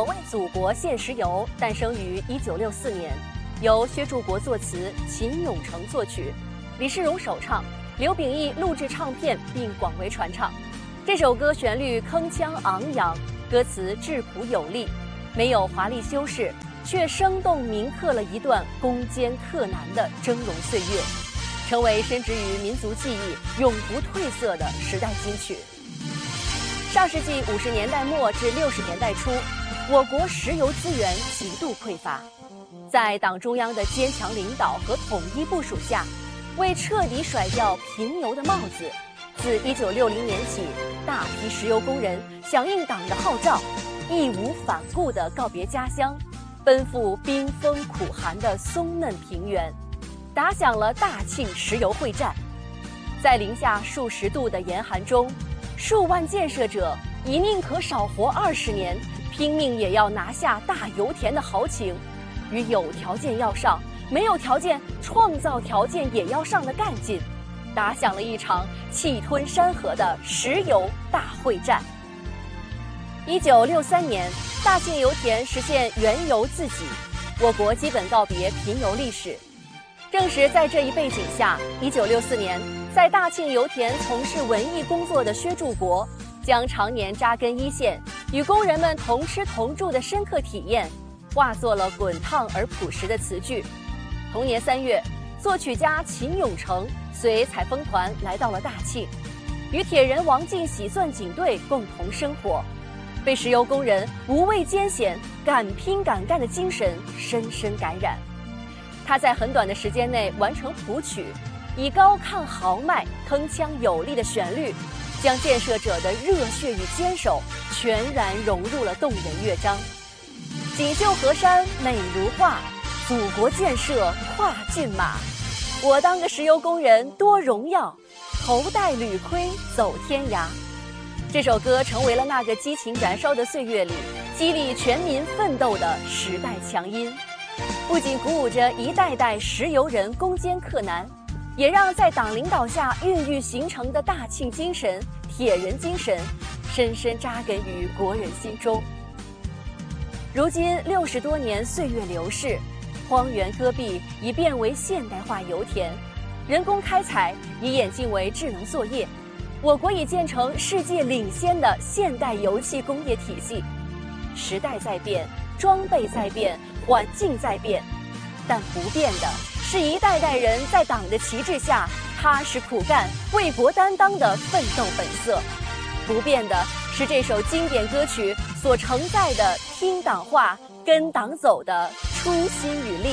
为祖国献石油》诞生于1964年，由薛柱国作词，秦永成作曲，李世荣首唱，刘秉义录制唱片并广为传唱。这首歌旋律铿锵昂扬，歌词质朴有力，没有华丽修饰，却生动铭刻了一段攻坚克难的峥嵘岁月，成为深植于民族记忆、永不褪色的时代金曲。上世纪50年代末至60年代初，我国石油资源极度匮乏，在党中央的坚强领导和统一部署下，为彻底甩掉贫油的帽子，自1960年起，大批石油工人响应党的号召，义无反顾地告别家乡，奔赴冰封苦寒的松嫩平原，打响了大庆石油会战。在零下数十度的严寒中，数万建设者以宁可少活20年，拼命也要拿下大油田的豪情，与有条件要上、没有条件创造条件也要上的干劲，打响了一场气吞山河的石油大会战。1963年，大庆油田实现原油自给，我国基本告别贫油历史。正是在这一背景下，1964年，在大庆油田从事文艺工作的薛柱国，将常年扎根一线，与工人们同吃同住的深刻体验，化作了滚烫而朴实的词句。同年3月，作曲家秦永成随采风团来到了大庆，与铁人王进喜钻警队共同生活，被石油工人无畏艰险、敢拼敢干的精神深深感染。他在很短的时间内完成谱曲，以高亢豪迈、铿锵有力的旋律，将建设者的热血与坚守全然融入了动人乐章。锦绣河山美如画，祖国建设跨骏马。我当个石油工人多荣耀，头戴铝盔走天涯。这首歌成为了那个激情燃烧的岁月里激励全民奋斗的时代强音，不仅鼓舞着一代代石油人攻坚克难，也让在党领导下孕育形成的大庆精神、铁人精神深深扎根于国人心中。如今60多年岁月流逝，荒原戈壁已变为现代化油田，人工开采已演进为智能作业，我国已建成世界领先的现代油气工业体系。时代在变，装备在变，环境在变，但不变的是一代代人在党的旗帜下踏实苦干、为国担当的奋斗本色。不变的是这首经典歌曲所承载的听党话、跟党走的初心与力。